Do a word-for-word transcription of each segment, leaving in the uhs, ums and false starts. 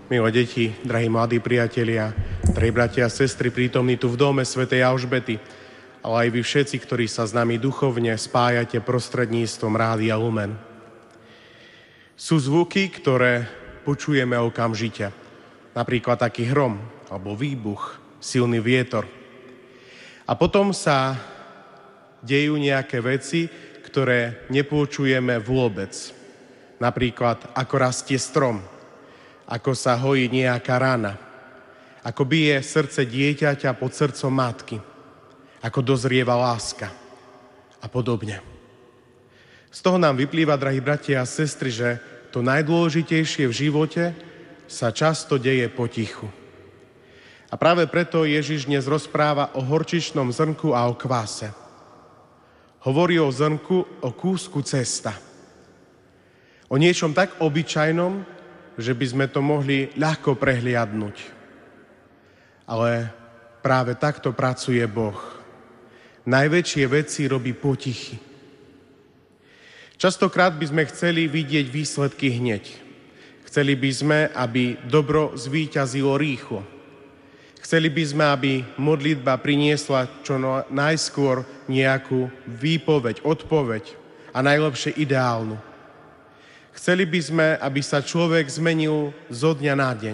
Milé deti, drahí mladí priatelia, drahí bratia a sestry prítomní tu v dome svätej Alžbety, ale aj vy všetci, ktorí sa s nami duchovne spájate prostredníctvom Rádia Lumen. Sú zvuky, ktoré počujeme okamžite. Napríklad taký hrom, alebo výbuch, silný vietor. A potom sa dejú nejaké veci, ktoré nepočujeme vôbec. Napríklad, ako rastie strom, ako sa hojí nejaká rana, ako bije srdce dieťaťa pod srdcom matky, ako dozrieva láska a podobne. Z toho nám vyplýva, drahí bratia a sestry, že to najdôležitejšie v živote sa často deje potichu. A práve preto Ježiš dnes rozpráva o horčičnom zrnku a o kváse. Hovorí o zrnku, o kúsku cesta. O niečom tak obyčajnom, že by sme to mohli ľahko prehliadnúť. Ale práve takto pracuje Boh. Najväčšie veci robí potichy. Častokrát by sme chceli vidieť výsledky hneď. Chceli by sme, aby dobro zvíťazilo rýchlo. Chceli by sme, aby modlitba priniesla čo najskôr nejakú výpoveď, odpoveď a najlepšie ideálnu. Chceli by sme, aby sa človek zmenil zo dňa na deň.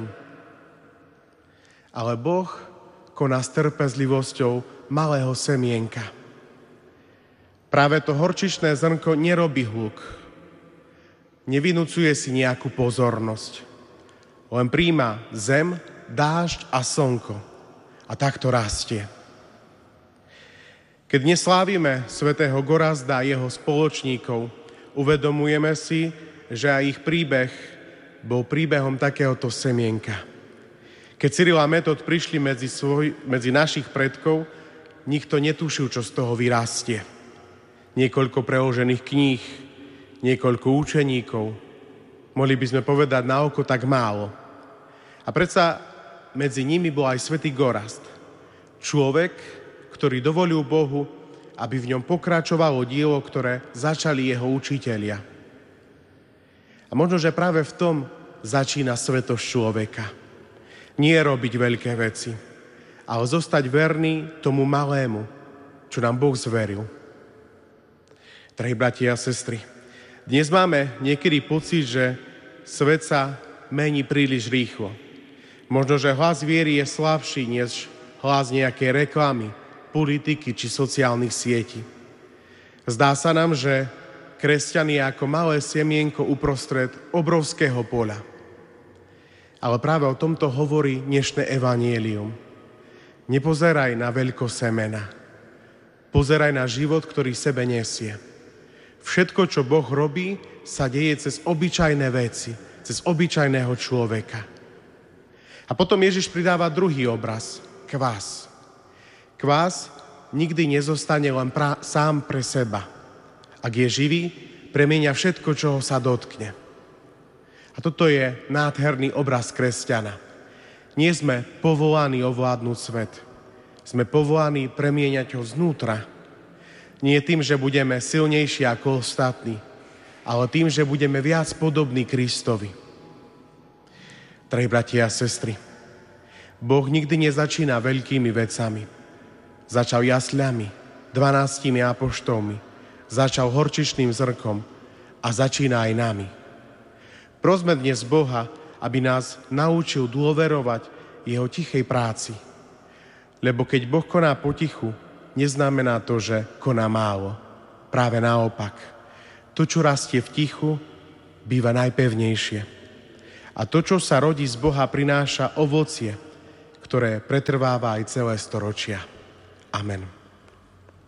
Ale Boh koná s trpezlivosťou malého semienka. Práve to horčičné zrnko nerobí hluk. Nevynucuje si nejakú pozornosť. Len prijíma zem, dážď a slnko. A takto rastie. Keď dnes slávime svätého Gorazda a jeho spoločníkov, uvedomujeme si, že aj ich príbeh bol príbehom takéhoto semienka. Keď Cyril a Metod prišli medzi, svoj, medzi našich predkov, nikto netušil, čo z toho vyrastie. Niekoľko preložených kníh, niekoľko učeníkov. Mohli by sme povedať na oko tak málo. A predsa medzi nimi bol aj svätý Gorazd. Človek, ktorý dovolil Bohu, aby v ňom pokračovalo dielo, ktoré začali jeho učitelia. A možno, že práve v tom začína svetosť človeka. Nie robiť veľké veci, ale zostať verný tomu malému, čo nám Boh zveril. Drahí bratia a sestry, dnes máme niekedy pocit, že svet sa mení príliš rýchlo. Možno, že hlas viery je slabší než hlas nejakej reklamy, politiky či sociálnych sietí. Zdá sa nám, že kresťan je ako malé semienko uprostred obrovského poľa. Ale práve o tomto hovorí dnešné evanjelium. Nepozeraj na veľkosť semena. Pozeraj na život, ktorý sebe nesie. Všetko, čo Boh robí, sa deje cez obyčajné veci, cez obyčajného človeka. A potom Ježiš pridáva druhý obraz, kvás. Kvás nikdy nezostane len pra- sám pre seba. Ak je živý, premieňa všetko, čo ho sa dotkne. A toto je nádherný obraz kresťana. Nie sme povolaní ovládnuť svet. Sme povolaní premieňať ho znútra. Nie tým, že budeme silnejší ako ostatní, ale tým, že budeme viac podobní Kristovi. Drahí bratia a sestry, Boh nikdy nezačína veľkými vecami. Začal jasľami, dvanástimi apoštolmi, začal horčičným zrnkom a začína aj nami. Prosme dnes Boha, aby nás naučil dôverovať jeho tichej práci. Lebo keď Boh koná potichu, neznamená to, že koná málo. Práve naopak. To, čo rastie v tichu, býva najpevnejšie. A to, čo sa rodí z Boha, prináša ovocie, ktoré pretrváva aj celé storočia. Amen.